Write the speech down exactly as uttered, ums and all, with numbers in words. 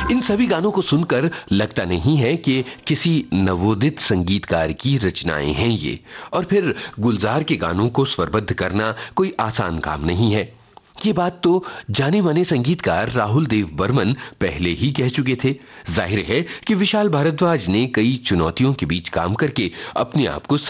इन सभी गानों को सुनकर लगता नहीं है कि किसी नवोदित संगीतकार की रचनाएं हैं ये। और फिर गुलजार के गानों को स्वरबद्ध करना कोई आसान काम नहीं है। ये बात तो जाने माने संगीतकार राहुल देव बर्मन पहले ही कह चुके थे। जाहिर है कि विशाल भारद्वाज ने कई चुनौतियों के बीच काम करके अपने आप को